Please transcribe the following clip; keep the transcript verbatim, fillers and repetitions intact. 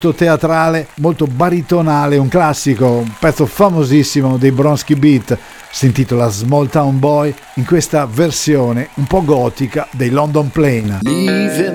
teatrale, molto baritonale, un classico, un pezzo famosissimo dei Bronski Beat, si intitola Small Town Boy, in questa versione un po' gotica dei London Plane.